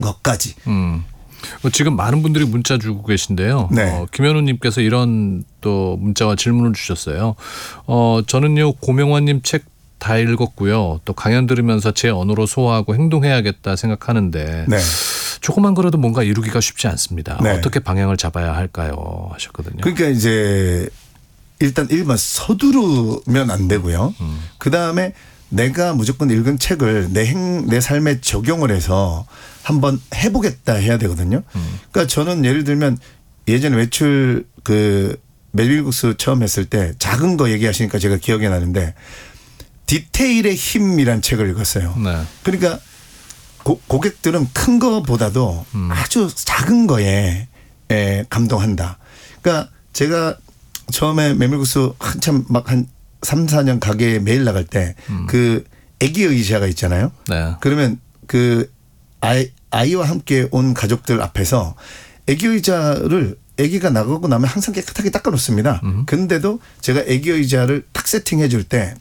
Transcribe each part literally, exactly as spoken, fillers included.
것까지. 음. 지금 많은 분들이 문자 주고 계신데요. 네. 어, 김현우님께서 이런 또 문자와 질문을 주셨어요. 어, 저는요 고명환님 책 다 읽었고요. 또 강연 들으면서 제 언어로 소화하고 행동해야겠다 생각하는데 네. 조그만 거라도 뭔가 이루기가 쉽지 않습니다. 네. 어떻게 방향을 잡아야 할까요? 하셨거든요. 그러니까 이제 일단 일 번 서두르면 안 되고요. 음. 그다음에 내가 무조건 읽은 책을 내 행, 내 삶에 적용을 해서 한번 해보겠다 해야 되거든요. 음. 그러니까 저는 예를 들면 예전에 매출 그 메밀국수 처음 했을 때 작은 거 얘기하시니까 제가 기억이 나는데 디테일의 힘이란 책을 읽었어요. 네. 그러니까 고, 고객들은 큰 거보다도 음. 아주 작은 거에 에, 감동한다. 그러니까 제가 처음에 메밀국수 한참 막 한 삼, 사 년 가게에 매일 나갈 때 그 애기 의자가 있잖아요. 네. 그러면 그 아이, 아이와 함께 온 가족들 앞에서 애기 의자를 애기가 나가고 나면 항상 깨끗하게 닦아놓습니다. 음. 근데도 제가 애기 의자를 탁 세팅해 줄 때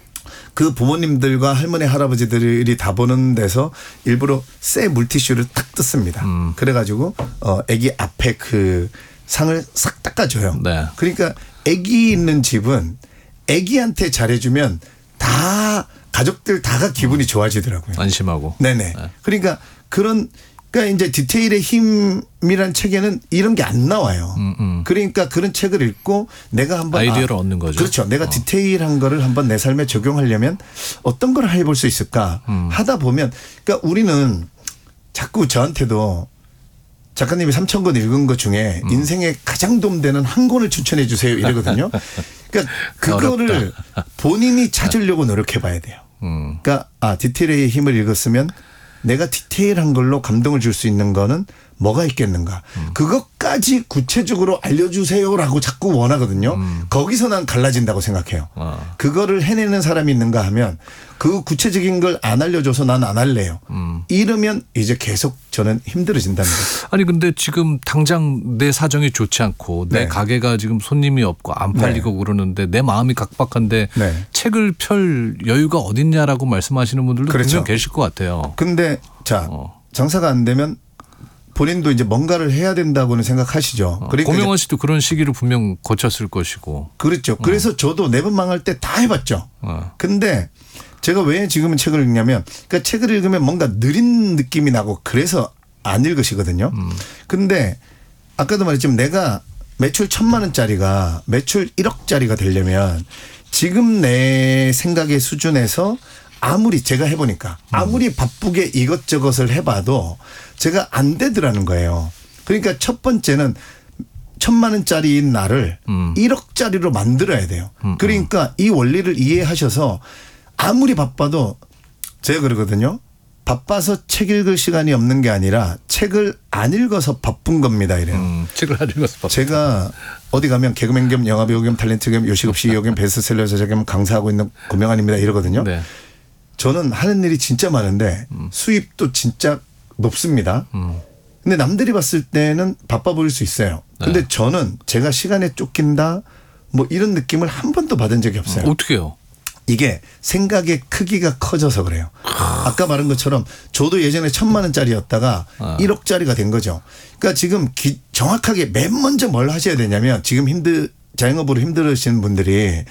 그 부모님들과 할머니 할아버지들이 다 보는 데서 일부러 새 물티슈를 탁 뜯습니다. 음. 그래가지고 어 아기 앞에 그 상을 싹 닦아줘요. 네. 그러니까 아기 있는 집은 아기한테 잘해주면 다 가족들 다가 기분이 좋아지더라고요. 안심하고. 네네. 네. 그러니까 그런 그러니까 이제 디테일의 힘이란 책에는 이런 게 안 나와요. 음, 음. 그러니까 그런 책을 읽고 내가 한번 아이디어를 아, 얻는 거죠. 그렇죠. 내가 어. 디테일한 거를 한번 내 삶에 적용하려면 어떤 걸 해볼 수 있을까 음. 하다 보면 그러니까 우리는 자꾸 저한테도 작가님이 삼천 권 읽은 것 중에 음. 인생에 가장 도움되는 한 권을 추천해 주세요 이러거든요. 그러니까 그거를 어렵다. 본인이 찾으려고 노력해 봐야 돼요. 음. 그러니까 아 디테일의 힘을 읽었으면 내가 디테일한 걸로 감동을 줄 수 있는 거는 뭐가 있겠는가. 음. 그것까지 구체적으로 알려주세요라고 자꾸 원하거든요. 음. 거기서 난 갈라진다고 생각해요. 어. 그거를 해내는 사람이 있는가 하면 그 구체적인 걸 안 알려줘서 난 안 할래요. 음. 이러면 이제 계속 저는 힘들어진다는 거죠. 아니 근데 지금 당장 내 사정이 좋지 않고 내 네. 가게가 지금 손님이 없고 안 팔리고 그러는데 내 마음이 각박한데 네. 책을 펼 여유가 어딨냐라고 말씀하시는 분들도 그렇죠. 분명 계실 것 같아요. 근데 자 어. 장사가 안 되면 본인도 이제 뭔가를 해야 된다고는 생각하시죠. 그러니까 고명환 씨도 그런 시기를 분명 거쳤을 것이고. 그렇죠. 그래서 저도 네 번 망할 때 다 해봤죠. 어. 근데 제가 왜 지금은 책을 읽냐면 그러니까 책을 읽으면 뭔가 느린 느낌이 나고 그래서 안 읽으시거든요. 음. 근데 아까도 말했지만 내가 매출 천만 원짜리가 매출 일억짜리가 되려면 지금 내 생각의 수준에서 아무리 제가 해보니까 아무리 바쁘게 이것저것을 해봐도 제가 안 되더라는 거예요. 그러니까 첫 번째는 천만 원짜리인 나를 음. 일억짜리로 만들어야 돼요. 음, 그러니까 이 원리를 이해하셔서 아무리 바빠도 제가 그러거든요. 바빠서 책 읽을 시간이 없는 게 아니라 책을 안 읽어서 바쁜 겁니다. 이래요. 음, 책을 안 읽어서 바쁘다. 제가 어디 가면 개그맨 겸 영화배우 겸 탤런트 겸 요식업 씨이오 겸 베스트셀러 저자 겸 강사하고 있는 고명환입니다. 이러거든요. 네. 저는 하는 일이 진짜 많은데 수입도 진짜 높습니다. 음. 근데 남들이 봤을 때는 바빠 보일 수 있어요. 근데 네. 저는 제가 시간에 쫓긴다 뭐 이런 느낌을 한 번도 받은 적이 없어요. 어떻게 해요? 이게 생각의 크기가 커져서 그래요. 아까 말한 것처럼 저도 예전에 천만 원짜리였다가 아. 일억짜리가 된 거죠. 그러니까 지금 기, 정확하게 맨 먼저 뭘 하셔야 되냐면 지금 힘들 자영업으로 힘들으시는 분들이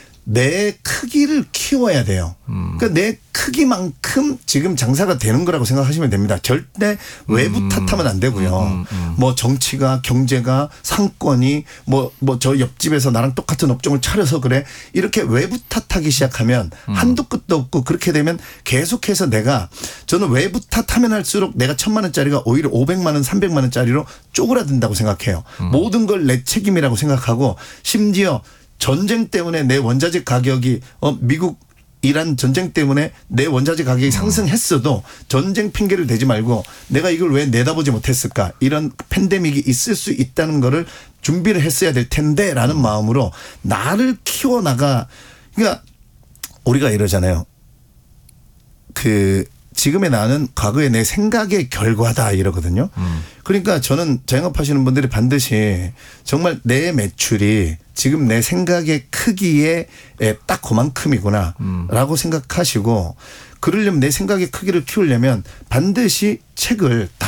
내 크기를 키워야 돼요. 그러니까 내 크기만큼 지금 장사가 되는 거라고 생각하시면 됩니다. 절대 외부 음. 탓하면 안 되고요. 음, 음. 뭐 정치가 경제가 상권이 뭐 뭐 저 옆집에서 나랑 똑같은 업종을 차려서 그래 이렇게 외부 탓하기 시작하면 음. 한도 끝도 없고 그렇게 되면 계속해서 내가 저는 외부 탓하면 할수록 내가 천만 원짜리가 오히려 오백만 원 삼백만 원짜리로 쪼그라든다고 생각해요. 음. 모든 걸 내 책임이라고 생각하고 심지어 전쟁 때문에 내 원자재 가격이 어 미국 이란 전쟁 때문에 내 원자재 가격이 상승했어도 전쟁 핑계를 대지 말고 내가 이걸 왜 내다보지 못했을까 이런 팬데믹이 있을 수 있다는 거를 준비를 했어야 될 텐데라는 마음으로 나를 키워나가 그러니까 우리가 이러잖아요. 그 지금의 나는 과거의 내 생각의 결과다 이러거든요. 음. 그러니까 저는 자영업하시는 분들이 반드시 정말 내 매출이 지금 내 생각의 크기에 딱 그만큼이구나 음. 라고 생각하시고 그러려면 내 생각의 크기를 키우려면 반드시 책을